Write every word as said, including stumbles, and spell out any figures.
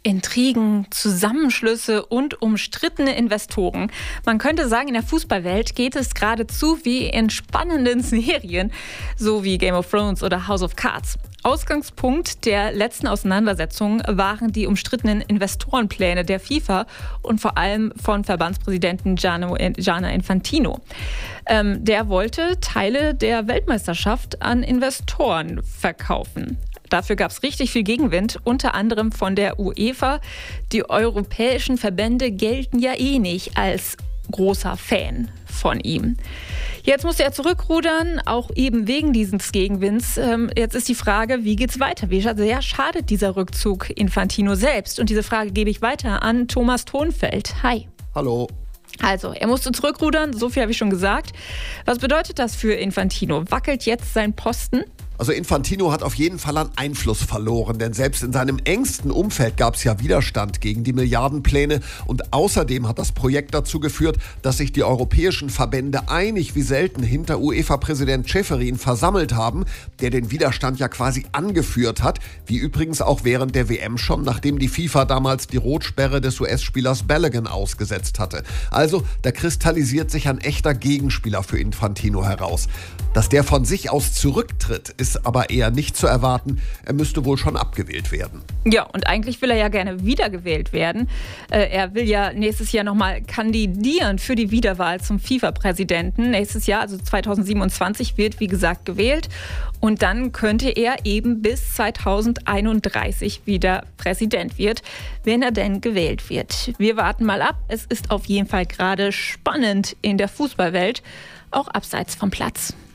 Intrigen, Zusammenschlüsse und umstrittene Investoren. Man könnte sagen, in der Fußballwelt geht es geradezu wie in spannenden Serien, so wie Game of Thrones oder House of Cards. Ausgangspunkt der letzten Auseinandersetzung waren die umstrittenen Investorenpläne der FIFA und vor allem von Verbandspräsidenten Gianni Infantino. Ähm, der wollte Teile der Weltmeisterschaft an Investoren verkaufen. Dafür gab es richtig viel Gegenwind, unter anderem von der UEFA. Die europäischen Verbände gelten ja eh nicht als großer Fan von ihm. Jetzt musste er zurückrudern, auch eben wegen dieses Gegenwinds. Jetzt ist die Frage, wie geht's weiter? Wie sehr schadet dieser Rückzug Infantino selbst? Und diese Frage gebe ich weiter an Thomas Thonfeld. Hi. Hallo. Also, er musste zurückrudern, so viel habe ich schon gesagt. Was bedeutet das für Infantino? Wackelt jetzt sein Posten? Also Infantino hat auf jeden Fall an Einfluss verloren, denn selbst in seinem engsten Umfeld gab es ja Widerstand gegen die Milliardenpläne und außerdem hat das Projekt dazu geführt, dass sich die europäischen Verbände einig wie selten hinter UEFA-Präsident Ceferin versammelt haben, der den Widerstand ja quasi angeführt hat, wie übrigens auch während der W M schon, nachdem die FIFA damals die Rotsperre des U S-Spielers Balogun ausgesetzt hatte. Also da kristallisiert sich ein echter Gegenspieler für Infantino heraus. Dass der von sich aus zurücktritt, ist aber eher nicht zu erwarten. Er müsste wohl schon abgewählt werden. Ja, und eigentlich will er ja gerne wiedergewählt werden. Äh, er will ja nächstes Jahr nochmal kandidieren für die Wiederwahl zum FIFA-Präsidenten. Nächstes Jahr, also zweitausendsiebenundzwanzig, wird wie gesagt gewählt. Und dann könnte er eben bis zweitausendeinunddreißig wieder Präsident wird, wenn er denn gewählt wird. Wir warten mal ab. Es ist auf jeden Fall gerade spannend in der Fußballwelt, auch abseits vom Platz.